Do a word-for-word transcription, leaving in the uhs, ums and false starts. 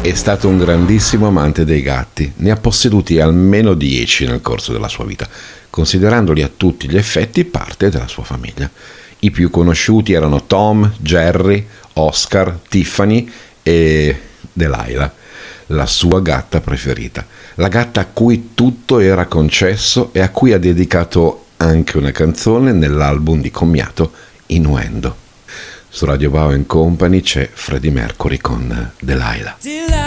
È stato un grandissimo amante dei gatti, ne ha posseduti almeno dieci nel corso della sua vita, considerandoli a tutti gli effetti parte della sua famiglia. I più conosciuti erano Tom, Jerry, Oscar, Tiffany e Delilah, la sua gatta preferita, la gatta a cui tutto era concesso e a cui ha dedicato anche una canzone nell'album di commiato Innuendo. Su Radio Wow and Company c'è Freddie Mercury con Delilah.